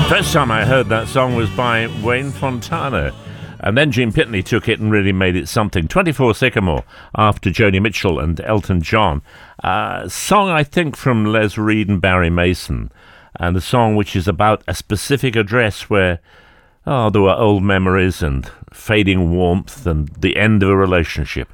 First time I heard that song was by Wayne Fontana, and then Gene Pitney took it and really made it something. 24 Sycamore, after Joni Mitchell and Elton John. Song, I think, from Les Reed and Barry Mason, and a song which is about a specific address where there were old memories and fading warmth and the end of a relationship.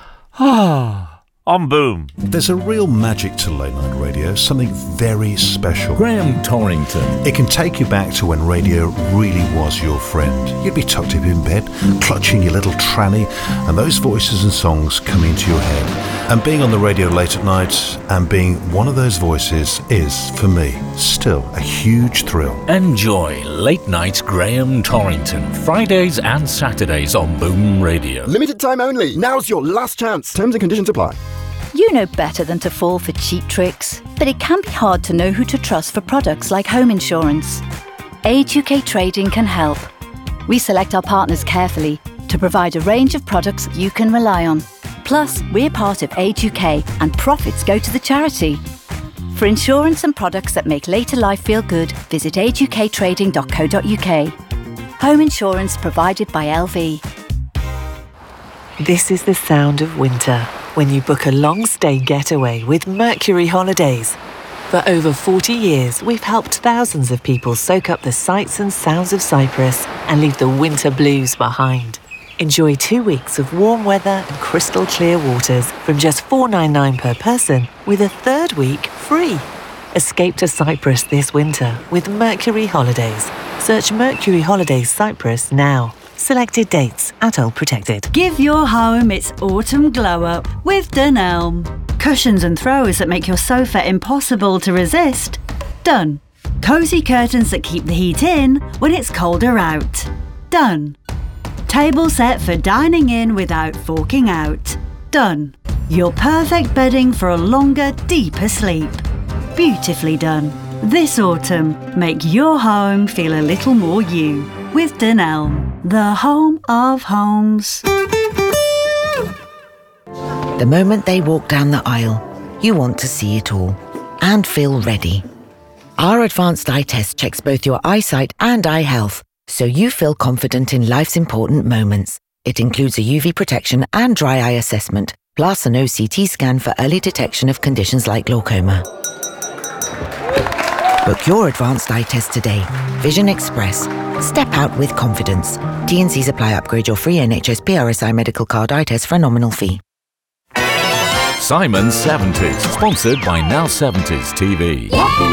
On Boom. There's a real magic to late night radio, something very special. Graham Torrington. It can take you back to when radio really was your friend. You'd be tucked up in bed, clutching your little tranny, and those voices and songs come into your head. And being on the radio late at night and being one of those voices is, for me, still a huge thrill. Enjoy Late Night Graham Torrington, Fridays and Saturdays on Boom Radio. Limited time only. Now's your last chance. Terms and conditions apply. You know better than to fall for cheap tricks, but it can be hard to know who to trust for products like home insurance. Age UK Trading can help. We select our partners carefully to provide a range of products you can rely on. Plus, we're part of Age UK and profits go to the charity. For insurance and products that make later life feel good, visit ageUKtrading.co.uk. Home insurance provided by LV. This is the sound of winter when you book a long-stay getaway with Mercury Holidays. For over 40 years, we've helped thousands of people soak up the sights and sounds of Cyprus and leave the winter blues behind. Enjoy 2 weeks of warm weather and crystal clear waters from just $4.99 per person, with a third week free. Escape to Cyprus this winter with Mercury Holidays. Search Mercury Holidays Cyprus now. Selected dates at All Protected. Give your home its autumn glow-up with Dunelm. Cushions and throws that make your sofa impossible to resist. Done. Cosy curtains that keep the heat in when it's colder out. Done. Table set for dining in without forking out. Done. Your perfect bedding for a longer, deeper sleep. Beautifully done. This autumn, make your home feel a little more you with Dunelm, the home of homes. The moment they walk down the aisle, you want to see it all and feel ready. Our advanced eye test checks both your eyesight and eye health, so you feel confident in life's important moments. It includes a UV protection and dry eye assessment, plus an OCT scan for early detection of conditions like glaucoma. Book your advanced eye test today. Vision Express. Step out with confidence. T&Cs apply. Upgrade your free NHS PRSI medical card eye test for a nominal fee. Simon's 70s, sponsored by Now 70s TV.